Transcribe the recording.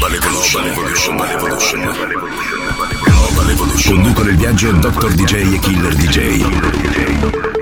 Conducono il viaggio Dr. DJ e Killer DJ.